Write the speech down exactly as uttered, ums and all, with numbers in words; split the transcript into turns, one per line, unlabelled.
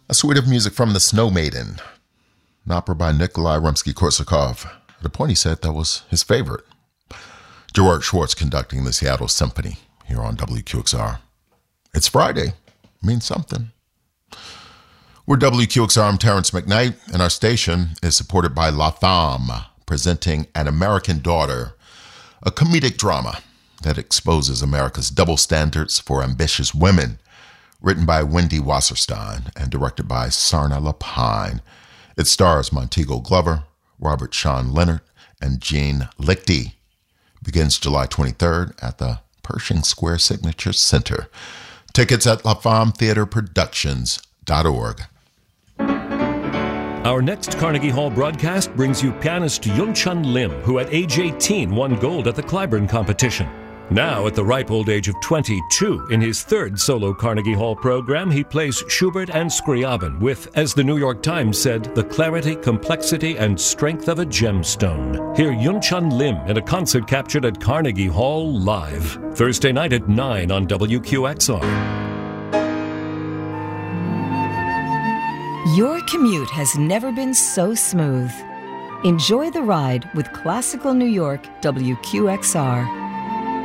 A suite of music from The Snow Maiden, an opera by Nikolai Rimsky-Korsakov. At a point he said that was his favorite. Gerard Schwartz conducting the Seattle Symphony here on W Q X R. It's Friday. Means something. We're W Q X R. I'm Terrence McKnight, and our station is supported by La Femme, presenting An American Daughter, a comedic drama that exposes America's double standards for ambitious women, written by Wendy Wasserstein and directed by Sarna Lapine. It stars Montego Glover, Robert Sean Leonard, and Jean Lichty. Begins July twenty-third at the Pershing Square Signature Center. Tickets at la femme theater productions dot org.
Our next Carnegie Hall broadcast brings you pianist Yun-Chun Lim, who at age eighteen won gold at the Clyburn competition. Now, at the ripe old age of twenty-two, in his third solo Carnegie Hall program, he plays Schubert and Scriabin with, as the New York Times said, the clarity, complexity, and strength of a gemstone. Hear Yun-Chun Lim in a concert captured at Carnegie Hall live, Thursday night at nine on W Q X R.
Your commute has never been so smooth. Enjoy the ride with Classical New York W Q X R.